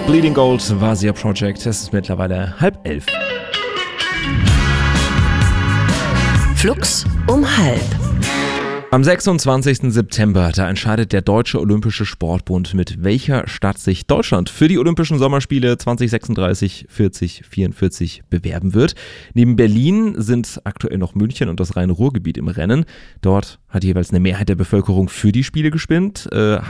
Bleeding Gold war Sia Project. Es ist mittlerweile 10:30. Flux um 12:30. Am 26. September, da entscheidet der Deutsche Olympische Sportbund, mit welcher Stadt sich Deutschland für die Olympischen Sommerspiele 2036, 40, 44 bewerben wird. Neben Berlin sind aktuell noch München und das Rhein-Ruhr-Gebiet im Rennen. Dort hat jeweils eine Mehrheit der Bevölkerung für die Spiele gestimmt.